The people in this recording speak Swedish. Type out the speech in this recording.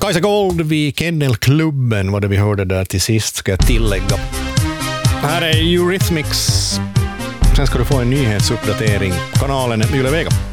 Kajsa Gold vid Kennelklubben var det vi hörde där till sist, ska jag tillägga. Här är Eurythmics. Sen ska du få en nyhetsuppdatering. Kanalen är Yle Vega.